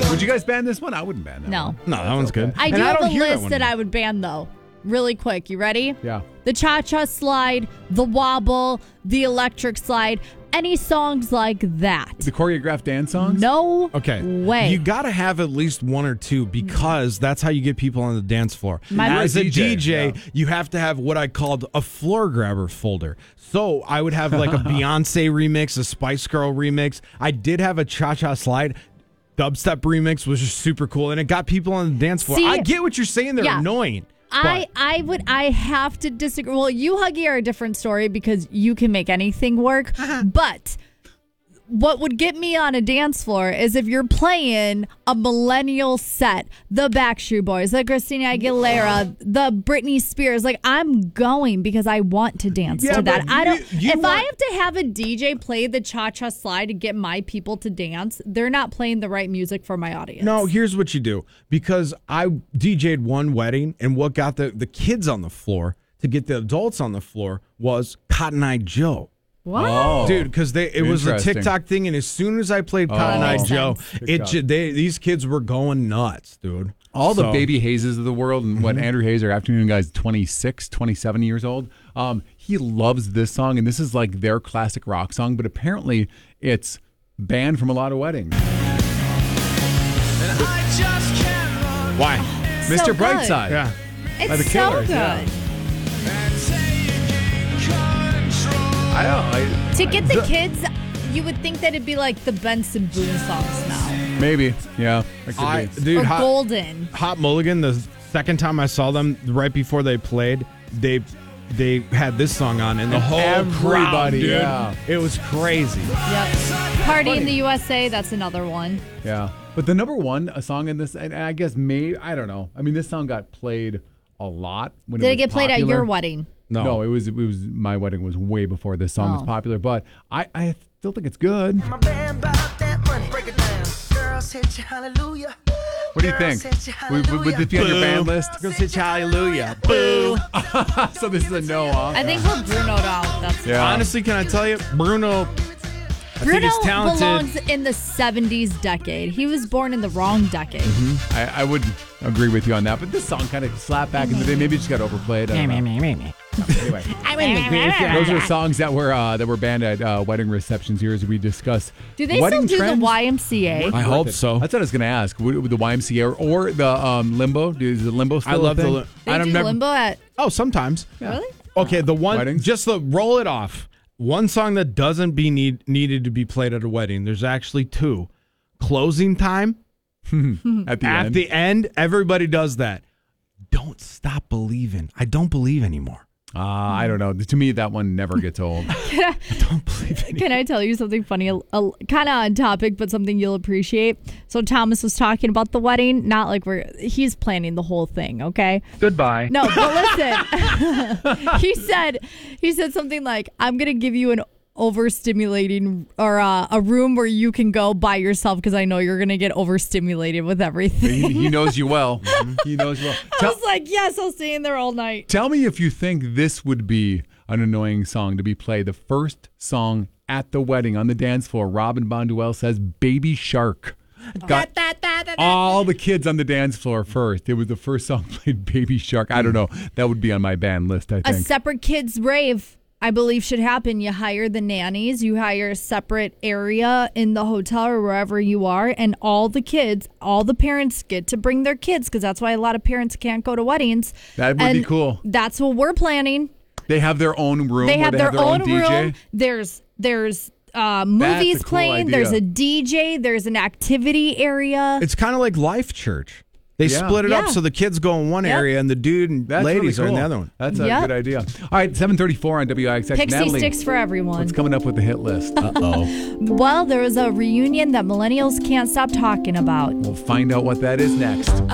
Would you guys ban this one? I wouldn't ban that No. one. No, that one's good. I do And have don't a hear list one. that I would ban, though. Really quick. You ready? Yeah. The cha-cha slide, the wobble, the electric slide, any songs like that. The choreographed dance songs? No Okay. way. You got to have at least one or two because that's how you get people on the dance floor. As a DJ, you have to have what I called a floor grabber folder. So I would have like a Beyonce remix, a Spice Girl remix. I did have a cha-cha slide. Dubstep remix was just super cool, and it got people on the dance floor. See, I get what you're saying. They're annoying. I have to disagree. Well, you, Huggy, are a different story because you can make anything work. But what would get me on a dance floor is if you're playing a millennial set, the Backstreet Boys, the Christina Aguilera, the Britney Spears. Like, I'm going because I want to dance to that. I don't. If I have to have a DJ play the cha-cha slide to get my people to dance, they're not playing the right music for my audience. No, here's what you do. Because I DJ'd one wedding, and what got the kids on the floor to get the adults on the floor was Cotton Eye Joe. What? Oh. Dude, because it was a Interesting. TikTok thing, and as soon as I played Cotton Eye Makes Joe, sense. these kids were going nuts, dude. All the Baby Hazes of the world, and what Andrew Hayes, our afternoon guy's 26, 27 years old. He loves this song, and this is like their classic rock song, but apparently it's banned from a lot of weddings. Why? So Mr. good. Brightside. Yeah. It's By the so Killers, good. yeah. I don't. To get the kids, you would think that it'd be like the Benson Boone songs now. Maybe. Yeah. That could be. Dude, Or Hot, Golden. Hot Mulligan, the second time I saw them, right before they played, they had this song on, and the whole crowd, everybody, dude, yeah. it was crazy. Yep. Party in the USA, that's another one. Yeah. But the number one a song in this, and I guess I don't know. I mean, this song got played a lot when Did it it was get played at popular. your wedding? No, it was my wedding was way before this song was popular, but I still think it's good. My band bought that money, break it down. Girls hit you, hallelujah. What do you think? Would this be on your band list? Girls hit you, hallelujah. Boo. So this is a no, huh? I think we're Bruno'd out. That's Honestly, can I tell you, Bruno, I think he's talented. belongs in the 70s decade. He was born in the wrong decade. I would agree with you on that, but this song kind of slapped back in the day. Maybe it just got overplayed. I don't know. Anyway, those are songs that were banned at wedding receptions here as we discuss. Do they wedding still do trends. the YMCA? I hope so. That's what I was going to ask. Would the YMCA or the Limbo? Is the Limbo still I love a thing? the. They I don't do never. limbo at... Oh, sometimes. Really? Okay, the one, Weddings? just the roll it off. One song that doesn't be needed to be played at a wedding. There's actually two. Closing time. At the At end. the end, everybody does that. Don't stop believing. I don't believe anymore. I don't know. To me, that one never gets old. I don't believe anymore. Can I tell you something funny? Kind of on topic, but something you'll appreciate. So Thomas was talking about the wedding. Not like he's planning the whole thing, okay? Goodbye. No, but listen. he said something like, I'm going to give you an overstimulating or a room where you can go by yourself because I know you're going to get overstimulated with everything. He knows you well. He knows you well. I was like, yes, I'll stay in there all night. Tell me if you think this would be an annoying song to be played. The first song at the wedding on the dance floor, Robin Bonduelle says Baby Shark. Got all the kids on the dance floor first. It was the first song played, Baby Shark. I don't know. That would be on my band list, I A think. separate kids rave, I believe, should happen. You hire the nannies, you hire a separate area in the hotel or wherever you are, and all the kids, all the parents get to bring their kids because that's why a lot of parents can't go to weddings. That would be cool. That's what we're planning. They have their own room. They where have their own DJ. room. There's movies cool playing. idea. There's a DJ. There's an activity area. It's kind of like Life Church. They Yeah. split it up Yeah. so the kids go in one Yep. area and the dude and That's ladies really are in cool. the other one. That's a Yep. good idea. All right, 7:34 on WIXX. Pixie Natalie, sticks for everyone. what's coming up with the hit list? Uh-oh. Well, there was a reunion that millennials can't stop talking about. We'll find out what that is next.